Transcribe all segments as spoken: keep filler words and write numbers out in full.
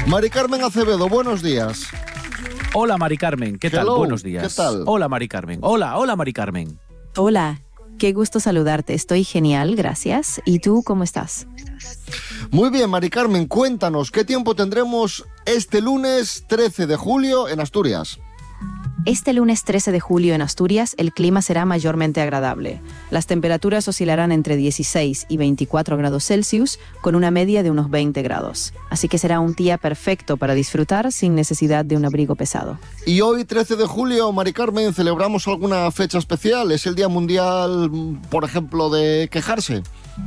Mari Carmen Acevedo, buenos días. Hola, Mari Carmen, ¿qué tal? Hello, Buenos días. ¿qué tal? Hola, Mari Carmen. Hola, hola, Mari Carmen. Hola, qué gusto saludarte. Estoy genial, gracias. ¿Y tú cómo estás? Muy bien, Mari Carmen, cuéntanos, ¿qué tiempo tendremos este lunes trece de julio en Asturias? Este lunes trece de julio en Asturias el clima será mayormente agradable. Las temperaturas oscilarán entre dieciséis y veinticuatro grados Celsius, con una media de unos veinte grados. Así que será un día perfecto para disfrutar sin necesidad de un abrigo pesado. Y hoy, trece de julio, Mari Carmen, ¿celebramos alguna fecha especial? ¿Es el Día Mundial, por ejemplo, de quejarse?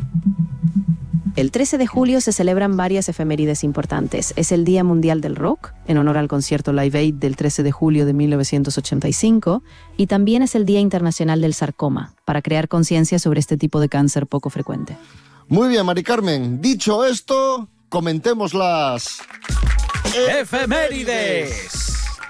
El trece de julio se celebran varias efemérides importantes. Es el Día Mundial del Rock, en honor al concierto Live Aid del trece de julio de mil novecientos ochenta y cinco, y también es el Día Internacional del Sarcoma, para crear conciencia sobre este tipo de cáncer poco frecuente. Muy bien, Mari Carmen. Dicho esto, comentemos las... ¡Efemérides!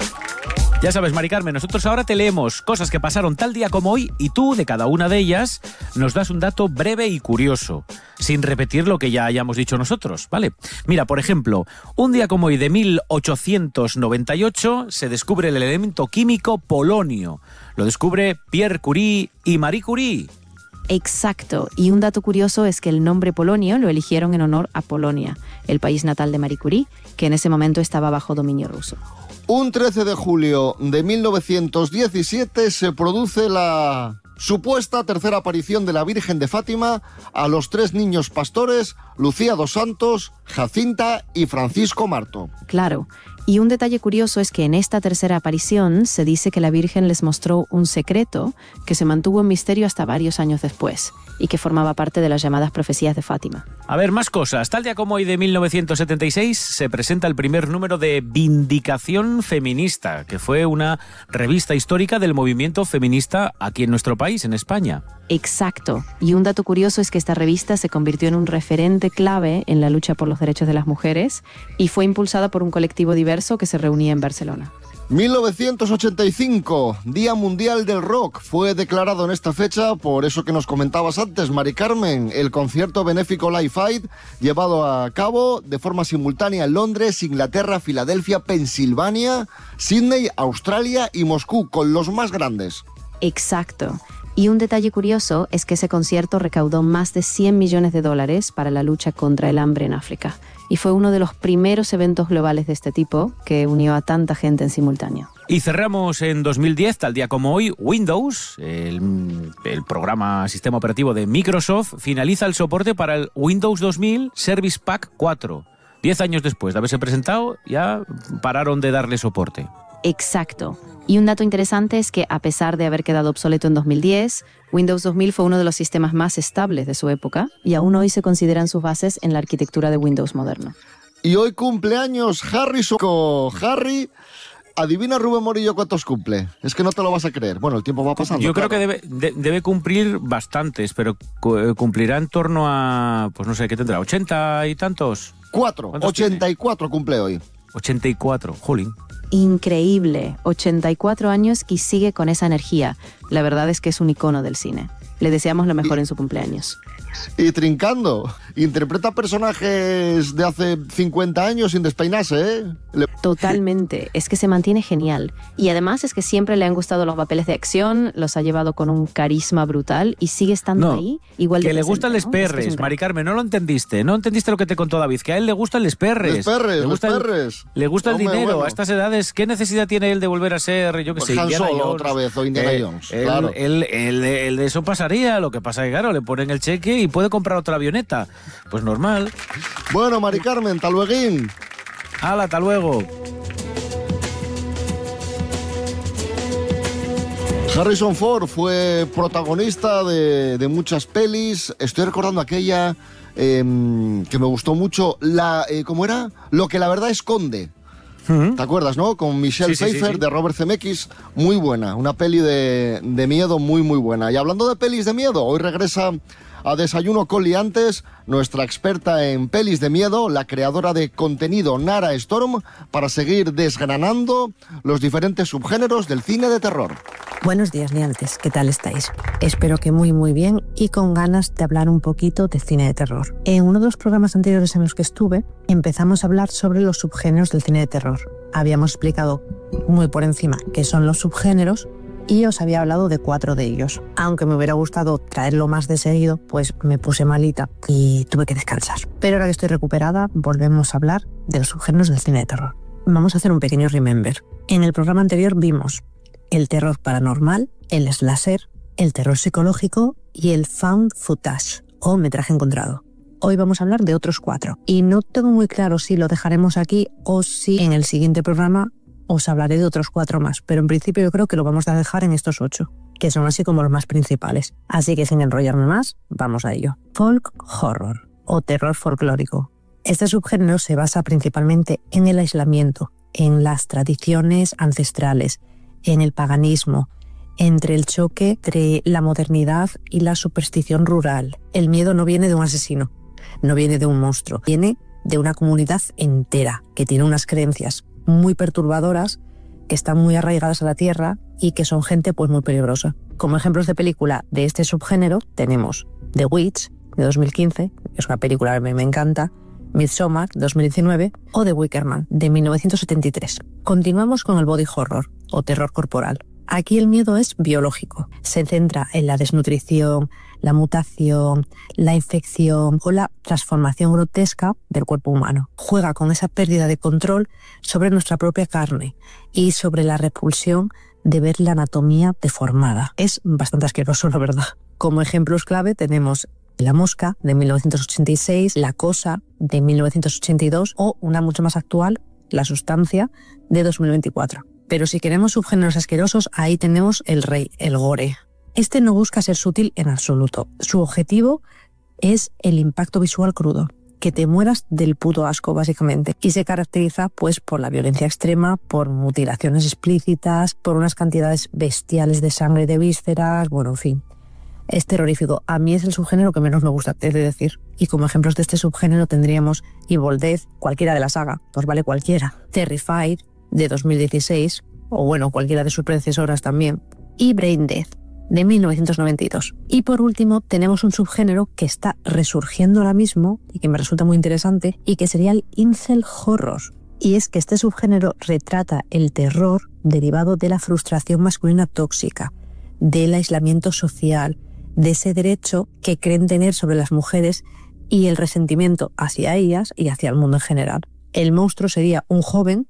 Ya sabes, Mari Carmen, nosotros ahora te leemos cosas que pasaron tal día como hoy y tú, de cada una de ellas, nos das un dato breve y curioso, sin repetir lo que ya hayamos dicho nosotros, ¿vale? Mira, por ejemplo, un día como hoy de mil ochocientos noventa y ocho se descubre el elemento químico polonio. Lo descubre Pierre Curie y Marie Curie. Exacto, y un dato curioso es que el nombre polonio lo eligieron en honor a Polonia, el país natal de Marie Curie, que en ese momento estaba bajo dominio ruso. Un trece de julio de mil novecientos diecisiete se produce la supuesta tercera aparición de la Virgen de Fátima a los tres niños pastores, Lucía dos Santos, Jacinta y Francisco Marto. Claro, y un detalle curioso es que en esta tercera aparición se dice que la Virgen les mostró un secreto que se mantuvo en misterio hasta varios años después y que formaba parte de las llamadas profecías de Fátima. A ver, más cosas. Tal día como hoy de mil novecientos setenta y seis se presenta el primer número de Vindicación Feminista, que fue una revista histórica del movimiento feminista aquí en nuestro país, en España. Exacto. Y un dato curioso es que esta revista se convirtió en un referente clave en la lucha por los derechos de las mujeres y fue impulsada por un colectivo diverso que se reunía en Barcelona. mil novecientos ochenta y cinco, Día Mundial del Rock, fue declarado en esta fecha por eso que nos comentabas antes, Mari Carmen, el concierto benéfico Live Aid llevado a cabo de forma simultánea en Londres, Inglaterra, Filadelfia, Pensilvania, Sydney, Australia y Moscú, con los más grandes. Exacto. Y un detalle curioso es que ese concierto recaudó más de cien millones de dólares para la lucha contra el hambre en África. Y fue uno de los primeros eventos globales de este tipo que unió a tanta gente en simultáneo. Y cerramos en dos mil diez, tal día como hoy, Windows, el, el programa sistema operativo de Microsoft, finaliza el soporte para el Windows dos mil Service Pack cuatro. Diez años después de haberse presentado, ya pararon de darle soporte. Exacto. Y un dato interesante es que, a pesar de haber quedado obsoleto en dos mil diez, Windows dos mil fue uno de los sistemas más estables de su época y aún hoy se consideran sus bases en la arquitectura de Windows moderno. Y hoy cumpleaños Harry Soco. Harry, adivina Rubén Morillo cuántos cumple. Es que no te lo vas a creer. Bueno, el tiempo va pasando. Yo claro. creo que debe, de, debe cumplir bastantes, pero cumplirá en torno a, pues no sé, ¿qué tendrá? ¿ochenta y tantos? Cuatro, ochenta y cuatro tiene? cumple hoy. ochenta y cuatro, jolín. Increíble, ochenta y cuatro años y sigue con esa energía. La verdad es que es un icono del cine. Le deseamos lo mejor y, en su cumpleaños. Y trincando, interpreta personajes de hace cincuenta años sin despeinarse, ¿eh? Le... Totalmente, es que se mantiene genial. Y además es que siempre le han gustado los papeles de acción, los ha llevado con un carisma brutal y sigue estando no, ahí igual de que le presente, gustan ¿no? les perres, es que Mari Carmen, no lo entendiste. No entendiste lo que te contó David, que a él le gustan les perres. Les perres, le gusta les el, perres. Le gusta el Hombre, dinero bueno. A estas edades. ¿Qué necesidad tiene él de volver a ser, yo qué Pues sé, Han Indiana Solo Jones? otra vez o Indiana Eh, Jones, él, claro. Él, él, él, él de eso pasaría, lo que pasa es que claro, le ponen el cheque y puede comprar otra avioneta. Pues normal. Bueno, Mari Carmen, hasta lueguín. Hala, hasta luego. Harrison Ford fue protagonista de, de muchas pelis. Estoy recordando aquella eh, que me gustó mucho, la eh, ¿cómo era? Lo que la verdad esconde. Uh-huh. ¿Te acuerdas, no? Con Michelle Sí, sí, Pfeiffer, sí, sí. de Robert Zemeckis. Muy buena, una peli de, de miedo muy, muy buena. Y hablando de pelis de miedo, hoy regresa a Desayuno con Liantes, nuestra experta en pelis de miedo, la creadora de contenido Nara Storm, para seguir desgranando los diferentes subgéneros del cine de terror. Buenos días, liantes. ¿Qué tal estáis? Espero que muy muy bien y con ganas de hablar un poquito de cine de terror. En uno de los programas anteriores en los que estuve, empezamos a hablar sobre los subgéneros del cine de terror. Habíamos explicado muy por encima qué son los subgéneros y os había hablado de cuatro de ellos. Aunque me hubiera gustado traerlo más de seguido, pues me puse malita y tuve que descansar. Pero ahora que estoy recuperada, volvemos a hablar de los subgéneros del cine de terror. Vamos a hacer un pequeño remember. En el programa anterior vimos el terror paranormal, el slasher, el terror psicológico y el found footage, o metraje encontrado. Hoy vamos a hablar de otros cuatro. Y no tengo muy claro si lo dejaremos aquí o si en el siguiente programa os hablaré de otros cuatro más. Pero en principio yo creo que lo vamos a dejar en estos ocho, que son así como los más principales. Así que sin enrollarme más, vamos a ello. Folk horror, o terror folclórico. Este subgénero se basa principalmente en el aislamiento, en las tradiciones ancestrales, en el paganismo, entre el choque entre la modernidad y la superstición rural. El miedo no viene de un asesino, no viene de un monstruo, viene de una comunidad entera que tiene unas creencias muy perturbadoras, que están muy arraigadas a la tierra y que son gente pues muy peligrosa. Como ejemplos de película de este subgénero tenemos The Witch, de dos mil quince, es una película que a mí me encanta, Midsommar, dos mil diecinueve, o The Wicker Man, de mil novecientos setenta y tres. Continuamos con el body horror, o terror corporal. Aquí el miedo es biológico. Se centra en la desnutrición, la mutación, la infección o la transformación grotesca del cuerpo humano. Juega con esa pérdida de control sobre nuestra propia carne y sobre la repulsión de ver la anatomía deformada. Es bastante asqueroso, la verdad. Como ejemplos clave tenemos La Mosca, de mil novecientos ochenta y seis, La Cosa, de mil novecientos ochenta y dos, o una mucho más actual, La Sustancia, de dos mil veinticuatro. Pero si queremos subgéneros asquerosos, ahí tenemos el rey, el gore. Este no busca ser sutil en absoluto. Su objetivo es el impacto visual crudo, que te mueras del puto asco, básicamente. Y se caracteriza pues por la violencia extrema, por mutilaciones explícitas, por unas cantidades bestiales de sangre y de vísceras, bueno, en fin. Es terrorífico. A mí es el subgénero que menos me gusta, he de decir. Y como ejemplos de este subgénero tendríamos Evil Dead, cualquiera de la saga, os vale cualquiera. Terrified, de dos mil dieciséis, o bueno, cualquiera de sus predecesoras también. Y Brain Dead, de mil novecientos noventa y dos. Y por último, tenemos un subgénero que está resurgiendo ahora mismo y que me resulta muy interesante, y que sería el incel horror. Y es que este subgénero retrata el terror derivado de la frustración masculina tóxica, del aislamiento social, de ese derecho que creen tener sobre las mujeres y el resentimiento hacia ellas y hacia el mundo en general. El monstruo sería un joven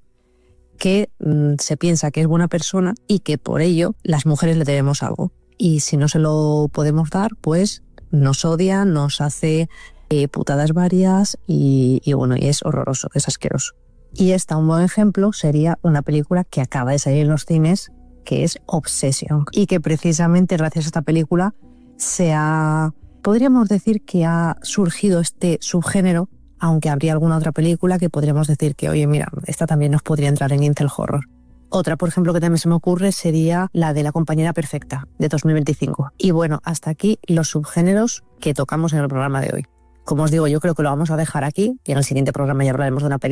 que mmm, se piensa que es buena persona y que por ello las mujeres le debemos algo. Y si no se lo podemos dar, pues nos odia, nos hace eh, putadas varias y, y bueno, y es horroroso, es asqueroso. Y esta, un buen ejemplo, sería una película que acaba de salir en los cines, que es Obsession, y que precisamente gracias a esta película se ha, podríamos decir que ha surgido este subgénero, aunque habría alguna otra película que podríamos decir que, oye, mira, esta también nos podría entrar en incel horror. Otra, por ejemplo, que también se me ocurre sería la de La compañera perfecta, de dos mil veinticinco. Y bueno, hasta aquí los subgéneros que tocamos en el programa de hoy. Como os digo, yo creo que lo vamos a dejar aquí y en el siguiente programa ya hablaremos de una película